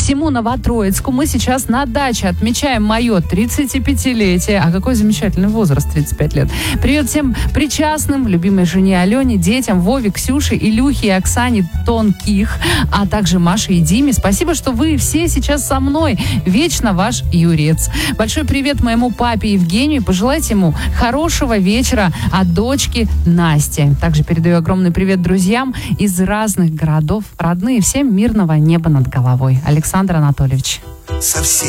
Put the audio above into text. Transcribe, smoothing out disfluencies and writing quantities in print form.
всему Новотроицку. Мы сейчас на даче отмечаем мое 35-летие. А какой замечательный возраст, 35 лет. Привет всем причастным, любимой жене Алене, детям, Вове, Ксюше, Илюхе и Оксане Тонких, а также Маше и Диме. Спасибо, что вы все сейчас со мной. Вечно ваш Юрец. Большой привет моему папе Евгению. Пожелайте ему хорошего вечера от дочки Насти. Также передаю огромный привет друзьям из разных городов. Родные, всем мирного неба над головой. Александр Анатольевич. Совсем